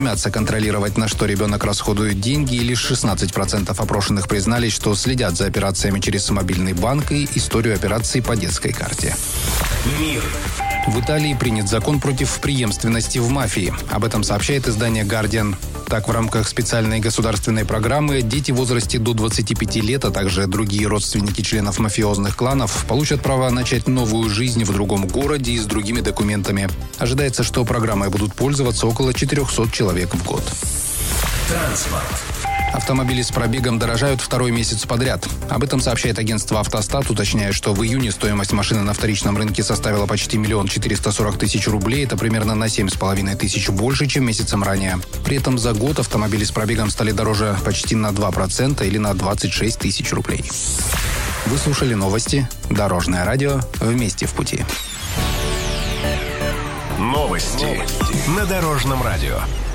стремятся контролировать, на что ребенок расходует деньги, и лишь 16% опрошенных признались, что следят за операциями через мобильный банк и историю операций по детской карте. Мир. В Италии принят закон против преемственности в мафии. Об этом сообщает издание «Гардиан». Так, в рамках специальной государственной программы дети в возрасте до 25 лет, а также другие родственники членов мафиозных кланов получат право начать новую жизнь в другом городе и с другими документами. Ожидается, что программой будут пользоваться около 400 человек в год. Транспорт. Автомобили с пробегом дорожают второй месяц подряд. Об этом сообщает агентство «Автостат», уточняя, что в июне стоимость машины на вторичном рынке составила почти 1 440 000 рублей. Это примерно на 7,5 тысяч больше, чем месяцем ранее. При этом за год автомобили с пробегом стали дороже почти на 2% или на 26 000 рублей. Вы слушали новости. Дорожное радио. Вместе в пути. Новости на Дорожном радио.